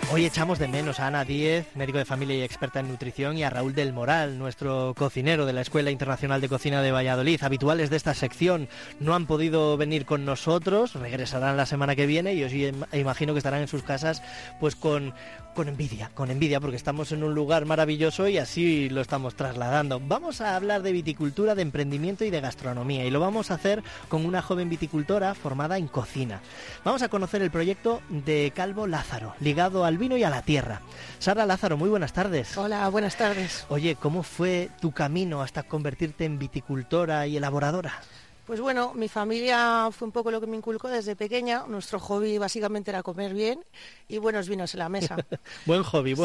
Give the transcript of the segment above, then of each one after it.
Hoy echamos de menos a Ana Díez, médico de familia y experta en nutrición, y a Raúl del Moral, nuestro cocinero de la Escuela Internacional de Cocina de Valladolid. Habituales de esta sección, no han podido venir con nosotros, regresarán la semana que viene y os imagino que estarán en sus casas pues con envidia, porque estamos en un lugar maravilloso y así lo estamos trasladando. Vamos a hablar de viticultura, de emprendimiento y de gastronomía, y lo vamos a hacer con una joven viticultora formada en cocina. Vamos a conocer el proyecto de Calvo Lázaro, ligado al vino y a la tierra. Sara Lázaro, muy buenas tardes. Hola, buenas tardes. Oye, ¿cómo fue tu camino hasta convertirte en viticultora y elaboradora? Pues bueno, mi familia fue un poco lo que me inculcó desde pequeña. Nuestro hobby básicamente era comer bien y buenos vinos en la mesa. Buen hobby.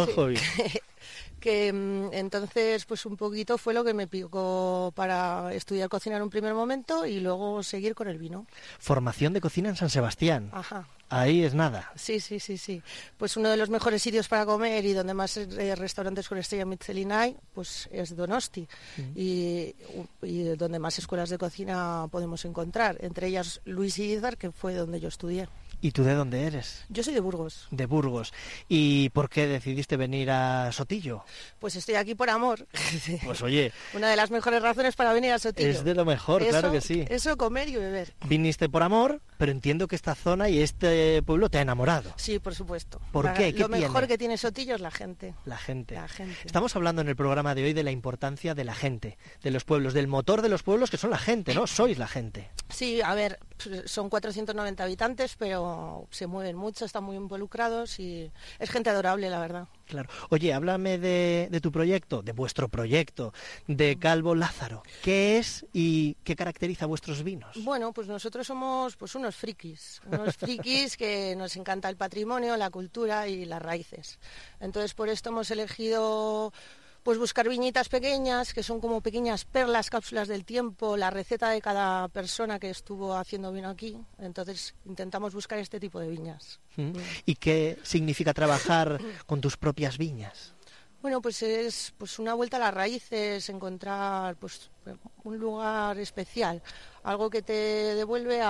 Entonces, pues un poquito fue lo que me picó para estudiar cocina en un primer momento y luego seguir con el vino. Formación de cocina en San Sebastián. Ajá. Ahí es nada. Sí. Pues uno de los mejores sitios para comer y donde más restaurantes con estrella Michelin hay, pues es Donosti. Y donde más escuelas de cocina podemos encontrar, entre ellas Luis y Izar, que fue donde yo estudié. ¿Y tú de dónde eres? Yo soy de Burgos. De Burgos. ¿Y por qué decidiste venir a Sotillo? Pues estoy aquí por amor. Pues oye... Una de las mejores razones para venir a Sotillo. Es de lo mejor, claro que sí. Eso, comer y beber. Viniste por amor, pero entiendo que esta zona y este pueblo te ha enamorado. Sí, por supuesto. ¿Por qué? ¿Qué Lo mejor tiene? que tiene Sotillo es la gente. La gente. La gente. Estamos hablando en el programa de hoy de la importancia de la gente, de los pueblos, del motor de los pueblos, que son la gente, ¿no? Sois la gente. Sí, a ver, son 490 habitantes, pero se mueven mucho, están muy involucrados y es gente adorable, la verdad. Claro. Oye, háblame de tu proyecto, de vuestro proyecto, de Calvo Lázaro. ¿Qué es y qué caracteriza vuestros vinos? Bueno, pues nosotros somos pues unos frikis que nos encanta el patrimonio, la cultura y las raíces. Entonces, por esto hemos elegido pues buscar viñitas pequeñas, que son como pequeñas perlas, cápsulas del tiempo, la receta de cada persona que estuvo haciendo vino aquí. Entonces intentamos buscar este tipo de viñas. ¿Y qué significa trabajar con tus propias viñas? Bueno, pues es pues una vuelta a las raíces, encontrar pues un lugar especial, algo que te devuelve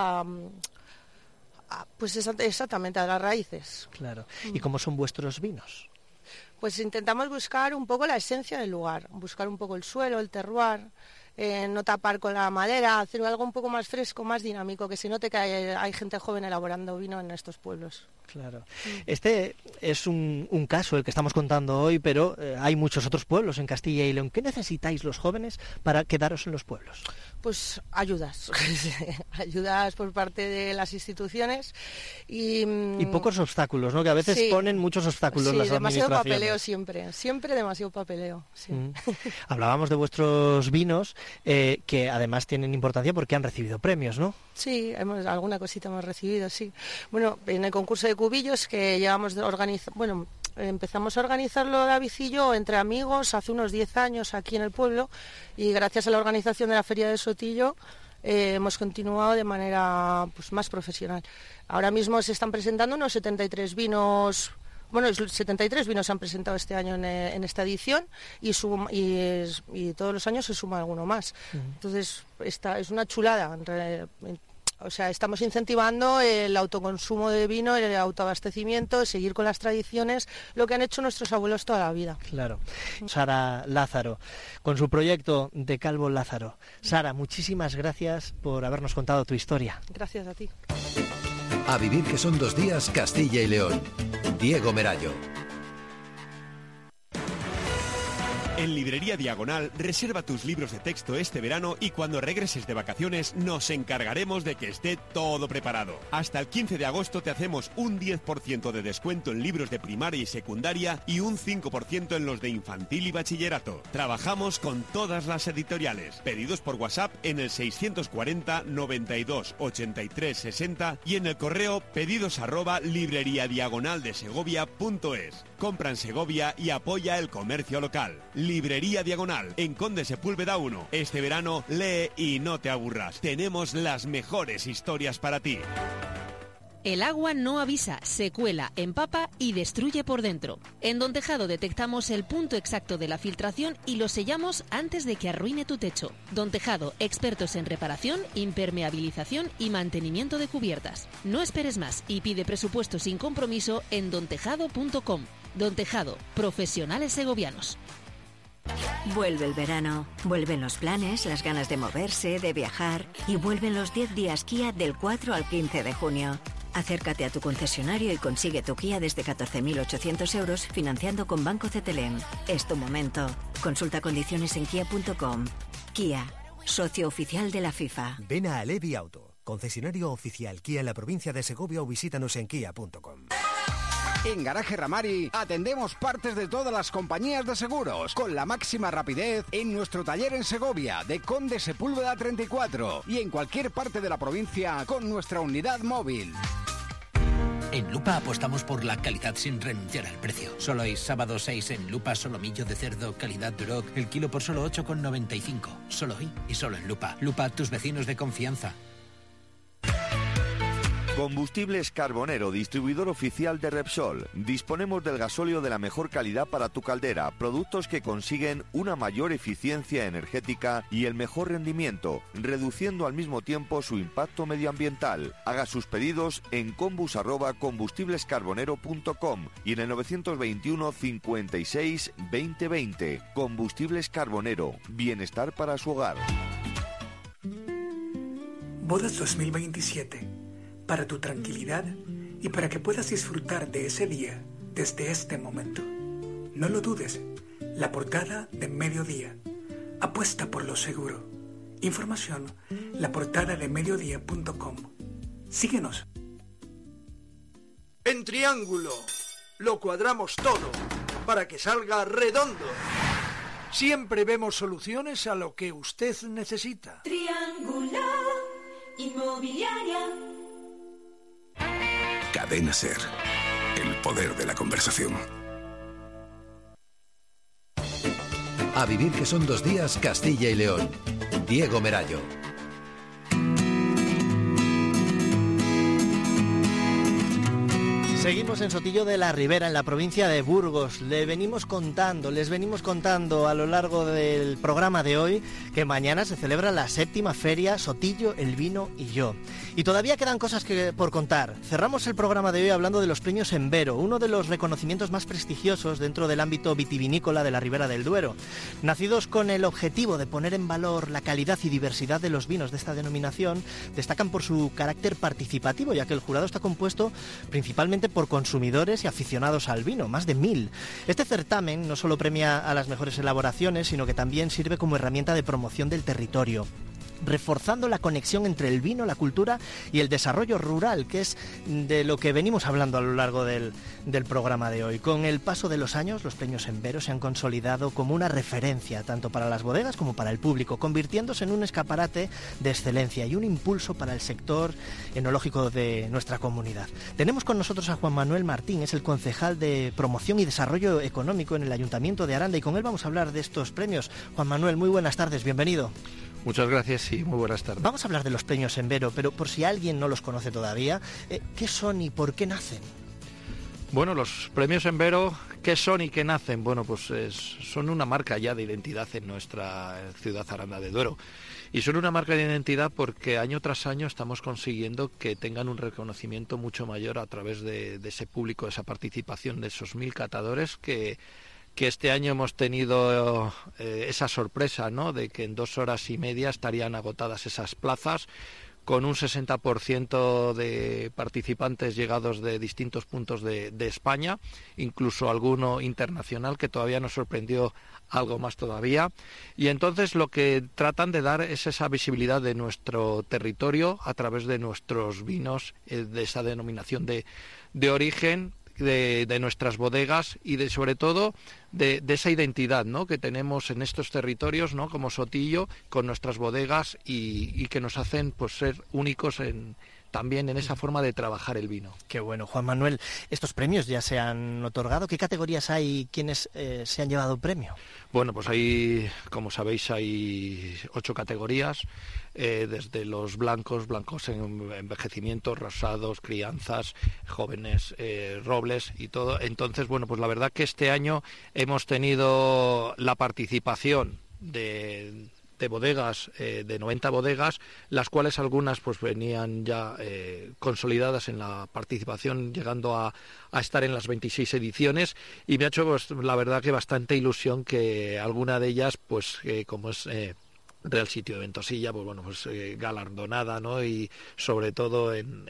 pues exactamente a las raíces. Claro. ¿Y cómo son vuestros vinos? Pues intentamos buscar un poco la esencia del lugar, buscar un poco el suelo, el terroir, no tapar con la madera, hacer algo un poco más fresco, más dinámico, que se note que hay gente joven elaborando vino en estos pueblos. Claro. Este es un caso el que estamos contando hoy, pero hay muchos otros pueblos en Castilla y León. ¿Qué necesitáis los jóvenes para quedaros en los pueblos? Pues ayudas, ayudas por parte de las instituciones y pocos obstáculos, ¿no? Que a veces ponen muchos obstáculos las demasiado administraciones. Papeleo siempre demasiado papeleo. Sí. Hablábamos de vuestros vinos, que además tienen importancia porque han recibido premios, ¿no? Sí, alguna cosita hemos recibido, sí. Bueno, en el concurso de cubillos que llevamos empezamos a organizarlo David y yo entre amigos hace unos 10 años aquí en el pueblo, y gracias a la organización de la Feria de Sotillo hemos continuado de manera pues más profesional. Ahora mismo se están presentando unos 73 vinos. Bueno, 73 vinos se han presentado este año en esta edición y todos los años se suma alguno más. Entonces, esta es una chulada. O sea, estamos incentivando el autoconsumo de vino, el autoabastecimiento, seguir con las tradiciones, lo que han hecho nuestros abuelos toda la vida. Claro. Sara Lázaro, con su proyecto de Calvo Lázaro. Sara, muchísimas gracias por habernos contado tu historia. Gracias a ti. A vivir que son 2 días, Castilla y León. Diego Merayo. En Librería Diagonal, reserva tus libros de texto este verano y cuando regreses de vacaciones nos encargaremos de que esté todo preparado. Hasta el 15 de agosto te hacemos un 10% de descuento en libros de primaria y secundaria y un 5% en los de infantil y bachillerato. Trabajamos con todas las editoriales. Pedidos por WhatsApp en el 640 92 83 60 y en el correo pedidos@libreriadiagonaldesegovia.es. Compra en Segovia y apoya el comercio local. Librería Diagonal, en Conde Sepúlveda 1. Este verano lee y no te aburras. Tenemos las mejores historias para ti. El agua no avisa, se cuela, empapa y destruye por dentro. En Don Tejado detectamos el punto exacto de la filtración y lo sellamos antes de que arruine tu techo. Don Tejado, expertos en reparación, impermeabilización y mantenimiento de cubiertas. No esperes más y pide presupuesto sin compromiso en dontejado.com. Don Tejado, profesionales segovianos. Vuelve el verano, vuelven los planes, las ganas de moverse, de viajar y vuelven los 10 días Kia del 4 al 15 de junio. Acércate a tu concesionario y consigue tu Kia desde 14.800 euros financiando con Banco CTLM. Es tu momento. Consulta condiciones en kia.com. Kia, socio oficial de la FIFA. Ven a Alevi Auto, concesionario oficial Kia en la provincia de Segovia o visítanos en kia.com. En Garaje Ramari atendemos partes de todas las compañías de seguros con la máxima rapidez en nuestro taller en Segovia de Conde Sepúlveda 34 y en cualquier parte de la provincia con nuestra unidad móvil. En Lupa apostamos por la calidad sin renunciar al precio. Solo hoy, sábado 6, en Lupa, solomillo de cerdo, calidad Duroc, el kilo por solo 8,95. Solo hoy y solo en Lupa. Lupa, tus vecinos de confianza. Combustibles Carbonero, distribuidor oficial de Repsol. Disponemos del gasóleo de la mejor calidad para tu caldera, productos que consiguen una mayor eficiencia energética y el mejor rendimiento, reduciendo al mismo tiempo su impacto medioambiental. Haga sus pedidos en combus@combustiblescarbonero.com y en el 921 56 2020. Combustibles Carbonero, bienestar para su hogar. Bodas 2027. Para tu tranquilidad y para que puedas disfrutar de ese día desde este momento. No lo dudes, la portada de Mediodía. Apuesta por lo seguro. Información, laportadadeMediodía.com. Síguenos. En Triángulo lo cuadramos todo para que salga redondo. Siempre vemos soluciones a lo que usted necesita. Triángulo Inmobiliaria. Cadena SER, el poder de la conversación. A vivir que son 2 días, Castilla y León. Diego Merallo. Seguimos en Sotillo de la Ribera, en la provincia de Burgos. Les venimos contando a lo largo del programa de hoy que mañana se celebra la 7ª feria Sotillo, el vino y yo. Y todavía quedan cosas por contar. Cerramos el programa de hoy hablando de los premios Envero, uno de los reconocimientos más prestigiosos dentro del ámbito vitivinícola de la Ribera del Duero. Nacidos con el objetivo de poner en valor la calidad y diversidad de los vinos de esta denominación, destacan por su carácter participativo, ya que el jurado está compuesto principalmente por consumidores y aficionados al vino, más de 1000. Este certamen no solo premia a las mejores elaboraciones, sino que también sirve como herramienta de promoción del territorio, reforzando la conexión entre el vino, la cultura y el desarrollo rural, que es de lo que venimos hablando a lo largo del programa de hoy. Con el paso de los años, los premios Envero se han consolidado como una referencia tanto para las bodegas como para el público, convirtiéndose en un escaparate de excelencia y un impulso para el sector enológico de nuestra comunidad. Tenemos con nosotros a Juan Manuel Martín, es el concejal de Promoción y Desarrollo Económico en el Ayuntamiento de Aranda, y con él vamos a hablar de estos premios. Juan Manuel, muy buenas tardes, bienvenido. Muchas gracias y muy buenas tardes. Vamos a hablar de los premios Envero, pero por si alguien no los conoce todavía, ¿qué son y por qué nacen? Bueno, los premios Envero, ¿qué son y qué nacen? Bueno, pues son una marca ya de identidad en nuestra ciudad Aranda de Duero. Y son una marca de identidad porque año tras año estamos consiguiendo que tengan un reconocimiento mucho mayor a través de ese público, de esa participación de esos 1000 catadores que este año hemos tenido esa sorpresa, ¿no?, de que en 2 horas y media estarían agotadas esas plazas, con un 60% de participantes llegados de distintos puntos de España, incluso alguno internacional que todavía nos sorprendió algo más todavía. Y entonces lo que tratan de dar es esa visibilidad de nuestro territorio a través de nuestros vinos, de esa denominación de origen, de nuestras bodegas y sobre todo de esa identidad, ¿no?, que tenemos en estos territorios, ¿no?, como Sotillo, con nuestras bodegas y que nos hacen pues ser únicos también en esa forma de trabajar el vino. Qué bueno, Juan Manuel. Estos premios ya se han otorgado. ¿Qué categorías hay? ¿Quiénes se han llevado premio? Bueno, pues hay, como sabéis, hay 8 categorías, desde los blancos en envejecimiento, rosados, crianzas, jóvenes, robles y todo. Entonces, bueno, pues la verdad que este año hemos tenido la participación de bodegas, de 90 bodegas, las cuales algunas pues venían ya consolidadas en la participación, llegando a estar en las 26 ediciones, y me ha hecho pues la verdad que bastante ilusión que alguna de ellas, pues como es Real Sitio de Ventosilla, pues bueno, pues galardonada, ¿no? Y sobre todo en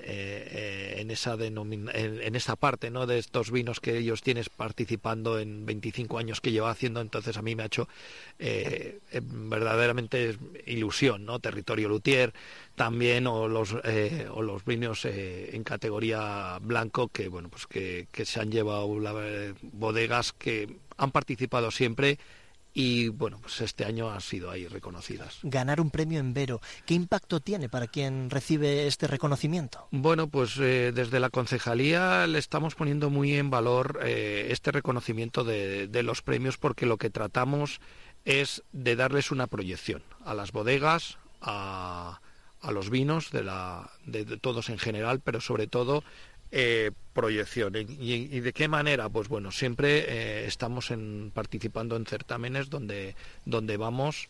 esa parte, ¿no? De estos vinos que ellos tienen participando en 25 años que lleva haciendo. Entonces a mí me ha hecho verdaderamente ilusión, ¿no? Territorio Luthier también, o los vinos en categoría blanco, que bueno, pues que se han llevado bodegas que han participado siempre. Y bueno, pues este año han sido ahí reconocidas. Ganar un premio en Vero, ¿qué impacto tiene para quien recibe este reconocimiento? Bueno, pues desde la concejalía le estamos poniendo muy en valor este reconocimiento de los premios, porque lo que tratamos es de darles una proyección a las bodegas, a los vinos de todos en general, pero sobre todo proyección. ¿Y de qué manera? Pues bueno, siempre estamos participando en certámenes donde vamos,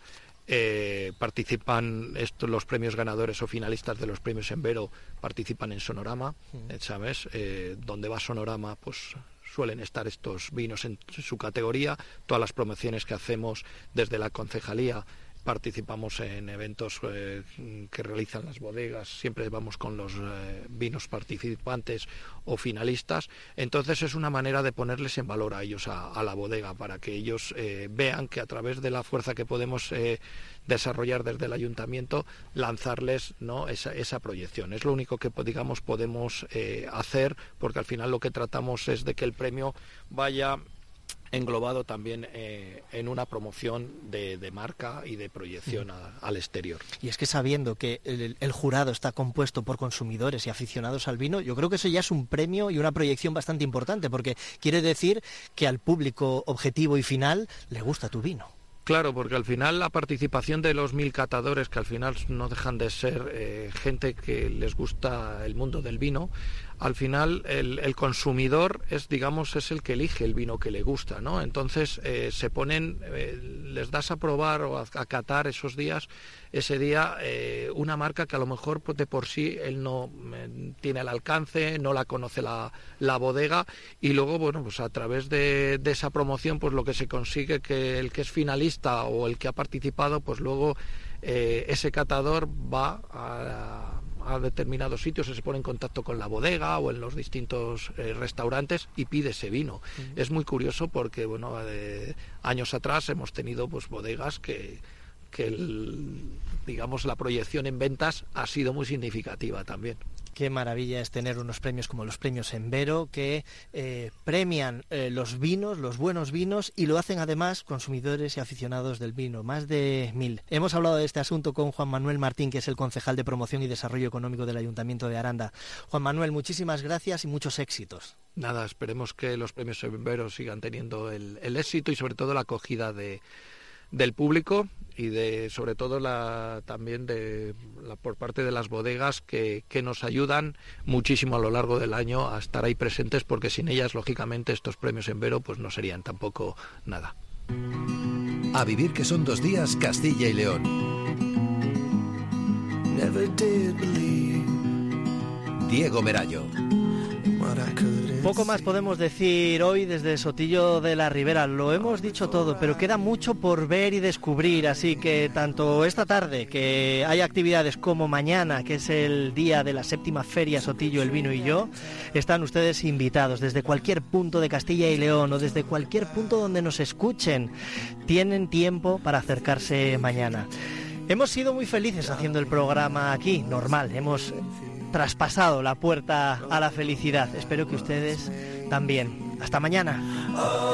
participan los premios ganadores o finalistas de los premios en Vero, participan en Sonorama, ¿sabes? Donde va Sonorama, pues suelen estar estos vinos en su categoría. Todas las promociones que hacemos desde la concejalía, participamos en eventos que realizan las bodegas, siempre vamos con los vinos participantes o finalistas. Entonces es una manera de ponerles en valor a ellos, a la bodega, para que ellos vean que a través de la fuerza que podemos desarrollar desde el ayuntamiento, lanzarles, ¿no?, esa proyección. Es lo único que, digamos, podemos hacer, porque al final lo que tratamos es de que el premio vaya englobado también en una promoción de marca y de proyección al exterior. Y es que sabiendo que el jurado está compuesto por consumidores y aficionados al vino, yo creo que eso ya es un premio y una proyección bastante importante, porque quiere decir que al público objetivo y final le gusta tu vino. Claro, porque al final la participación de los 1000 catadores, que al final no dejan de ser gente que les gusta el mundo del vino, al final el consumidor es el que elige el vino que le gusta, ¿no? Entonces se ponen, les das a probar o a catar ese día una marca que a lo mejor pues, de por sí él no tiene al alcance, no la conoce la bodega, y luego bueno, pues a través de esa promoción, pues lo que se consigue, que el que es finalista o el que ha participado, pues luego ese catador va a determinados sitios, se pone en contacto con la bodega o en los distintos restaurantes y pide ese vino. Es muy curioso porque bueno, años atrás hemos tenido pues bodegas que digamos la proyección en ventas ha sido muy significativa también. Qué maravilla es tener unos premios como los premios en Vero, que premian los vinos, los buenos vinos, y lo hacen además consumidores y aficionados del vino, más de 1000. Hemos hablado de este asunto con Juan Manuel Martín, que es el concejal de Promoción y Desarrollo Económico del Ayuntamiento de Aranda. Juan Manuel, muchísimas gracias y muchos éxitos. Nada, esperemos que los premios en Vero sigan teniendo el éxito y sobre todo la acogida del público, y sobre todo también por parte de las bodegas que nos ayudan muchísimo a lo largo del año a estar ahí presentes, porque sin ellas lógicamente estos premios en Vero pues no serían tampoco nada. A vivir que son 2 días, Castilla y León. Diego Merallo. Poco más podemos decir hoy desde Sotillo de la Ribera. Lo hemos dicho todo, pero queda mucho por ver y descubrir, así que tanto esta tarde, que hay actividades, como mañana, que es el día de la 7ª Feria Sotillo, el Vino y Yo, están ustedes invitados desde cualquier punto de Castilla y León o desde cualquier punto donde nos escuchen. Tienen tiempo para acercarse mañana. Hemos sido muy felices haciendo el programa aquí, normal, hemos traspasado la puerta a la felicidad. Espero que ustedes también. Hasta mañana.